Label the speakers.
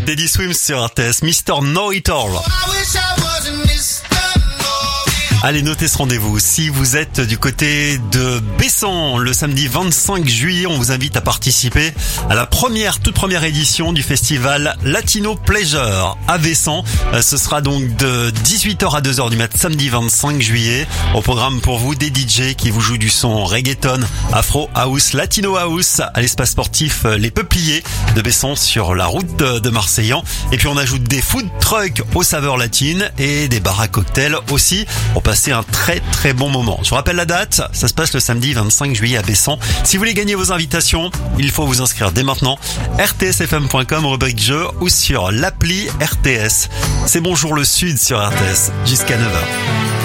Speaker 1: Daddy Swims sur RTS, Mr. Know It All. Allez, notez ce rendez-vous. Si vous êtes du côté de Bessan, le samedi 25 juillet, on vous invite à participer à la toute première édition du festival Latino Pleasure à Bessan. Ce sera donc de 18h à 2h du mat, samedi 25 juillet. Au programme pour vous, des DJ qui vous jouent du son reggaeton, afro house, latino house à l'espace sportif Les Peupliers de Bessan sur la route de Marseillan. Et puis on ajoute des food trucks aux saveurs latines et des bars à cocktails aussi pour passer un très très bon moment. Je vous rappelle la date, ça se passe le samedi 25 juillet à Bessan. Si vous voulez gagner vos invitations, il faut vous inscrire dès maintenant. rtsfm.com, rubrique jeu ou sur l'appli RTS. C'est Bonjour le Sud sur RTS jusqu'à 9h.